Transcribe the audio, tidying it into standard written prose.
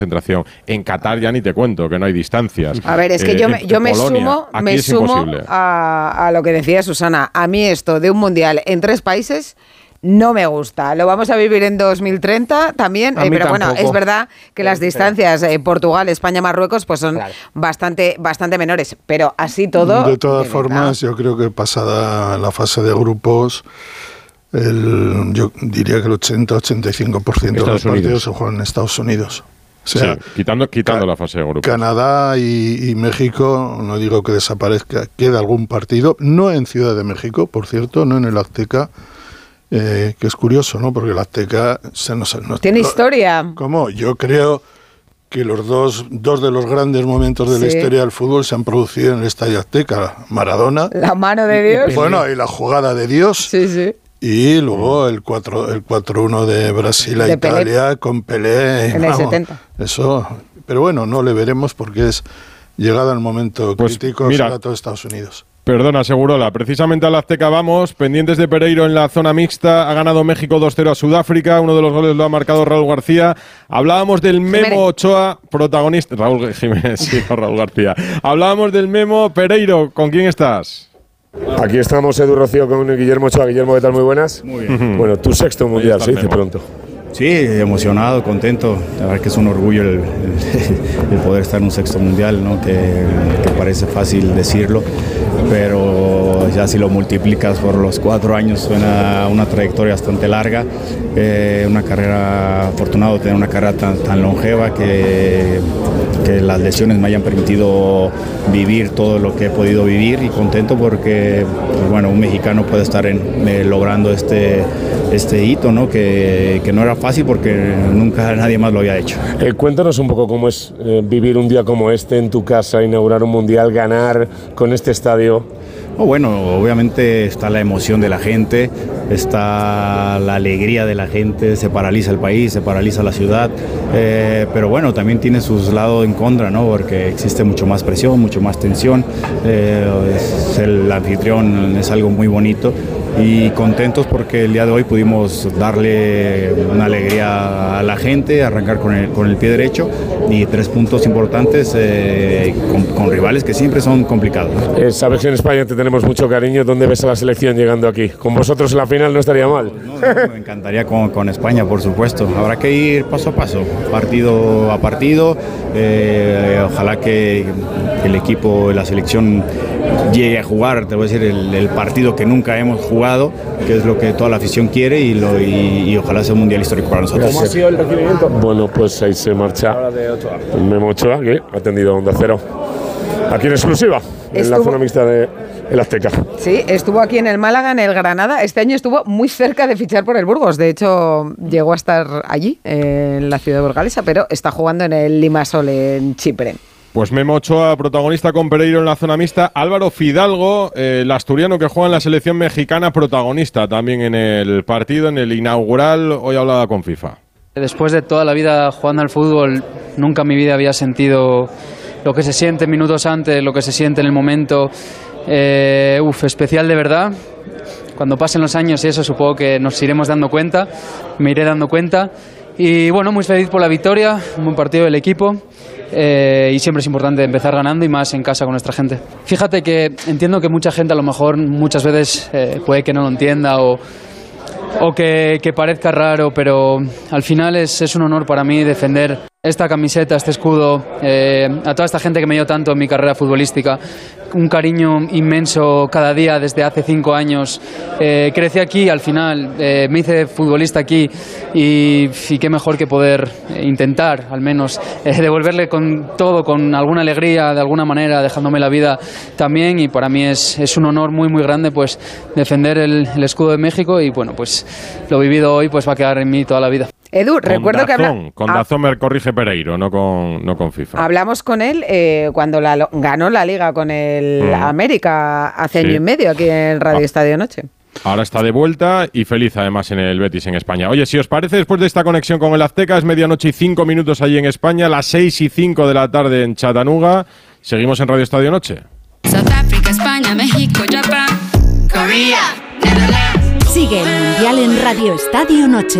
concentración. En Qatar ya ni te cuento, que no hay distancias. A ver, es que yo me sumo a lo que decía Susana. A mí esto de un mundial en 3 países no me gusta. Lo vamos a vivir en 2030 también, pero tampoco. Bueno, es verdad que las distancias Portugal, España, Marruecos pues son bastante menores, pero así todo... De todas formas, yo creo que pasada la fase de grupos, yo diría que el 80-85% de los partidos se juegan en Estados Unidos. O sea, sí, quitando la fase de grupos. Canadá y México, no digo que desaparezca, queda algún partido, no en Ciudad de México, por cierto, no en el Azteca, que es curioso, ¿no? Porque el Azteca tiene historia. ¿Cómo? Yo creo que los dos de los grandes momentos de la historia del fútbol se han producido en el Estadio Azteca. Maradona. La mano de Dios. Bueno, y la jugada de Dios. Sí, sí. Y luego el 4-1 de Brasil a Italia Pelé, con Pelé. En el 70. Eso, pero bueno, no le veremos porque es llegado el momento crítico para todo Estados Unidos. Perdona, Segurola, precisamente al Azteca vamos, pendientes de Pereiro en la zona mixta, ha ganado México 2-0 a Sudáfrica, uno de los goles lo ha marcado Raúl García. Hablábamos del Memo Ochoa, protagonista, Raúl Jiménez, sí, no Raúl García. Hablábamos del Memo. Pereiro, ¿con quién estás? Aquí estamos, Edu Rocío, con Guillermo Ochoa. Guillermo, ¿qué tal? Muy buenas. Muy bien. Bueno, tu sexto mundial, se dice pronto. Sí, emocionado, contento. La verdad que es un orgullo el poder estar en un sexto mundial, ¿no? Que parece fácil decirlo, pero ya si lo multiplicas por los 4 años suena una trayectoria bastante larga. Una carrera, afortunado de tener una carrera tan longeva que las lesiones me hayan permitido vivir todo lo que he podido vivir, y contento porque pues bueno, un mexicano puede estar logrando este hito, ¿no? Que no era fácil porque nunca nadie más lo había hecho. Cuéntanos un poco cómo es vivir un día como este en tu casa, inaugurar un mundial, ganar con este estadio. Bueno, obviamente está la emoción de la gente, está la alegría de la gente, se paraliza el país, se paraliza la ciudad, pero bueno, también tiene sus lados en contra, ¿no? Porque existe mucho más presión, mucho más tensión, el anfitrión es algo muy bonito, y contentos porque el día de hoy pudimos darle una alegría a la gente, arrancar con el pie derecho, y 3 puntos importantes con rivales que siempre son complicados. Sabes que en España te tenemos mucho cariño. ¿Dónde ves a la selección llegando aquí? Con vosotros en la final no estaría mal. No, me encantaría con España, por supuesto. Habrá que ir paso a paso, partido a partido. Ojalá que el equipo, la selección llegue a jugar, te voy a decir, el partido que nunca hemos jugado, que es lo que toda la afición quiere, y ojalá sea un mundial histórico para nosotros. ¿Cómo ha sido el recibimiento? Bueno, pues ahí se marcha Memo Ochoa, que ha atendido a Onda Cero. Aquí en exclusiva, en la zona mixta del Azteca. Sí, estuvo aquí en el Málaga, en el Granada. Este año estuvo muy cerca de fichar por el Burgos. De hecho, llegó a estar allí, en la ciudad burgalesa, pero está jugando en el Limassol, en Chipre. Pues Memo Ochoa, protagonista con Pereiro en la zona mixta. Álvaro Fidalgo, el asturiano que juega en la selección mexicana, protagonista también en el partido, en el inaugural. Hoy hablaba con FIFA. Después de toda la vida jugando al fútbol, nunca en mi vida había sentido lo que se siente minutos antes, lo que se siente en el momento. Especial de verdad. Cuando pasen los años y eso, supongo que nos iremos dando cuenta, me iré dando cuenta. Y bueno, muy feliz por la victoria, un buen partido del equipo. Y siempre es importante empezar ganando, y más en casa con nuestra gente. Fíjate que entiendo que mucha gente a lo mejor muchas veces puede que no lo entienda o que parezca raro, pero al final es un honor para mí defender esta camiseta, este escudo, a toda esta gente que me dio tanto en mi carrera futbolística. Un cariño inmenso cada día desde hace 5 años. Crecí aquí, al final me hice futbolista aquí, y qué mejor que poder intentar al menos devolverle con todo, con alguna alegría, de alguna manera, dejándome la vida también. Y para mí es un honor muy muy grande pues defender el escudo de México, y bueno, pues lo vivido hoy pues va a quedar en mí toda la vida. Edu, recuerdo que con Dazón me corrige Pereiro, no con FIFA. Hablamos con él cuando ganó la Liga con el América hace año y medio aquí en Radio Estadio Noche. Ahora está de vuelta y feliz además en el Betis en España. Oye, si os parece, después de esta conexión con el Azteca, es 12:05 allí en España, las 6:05 de la tarde en Chattanooga. Seguimos en Radio Estadio Noche. South Africa, España, México, Japón, Corea, Netherlands. Sigue el Mundial en Radio Estadio Noche.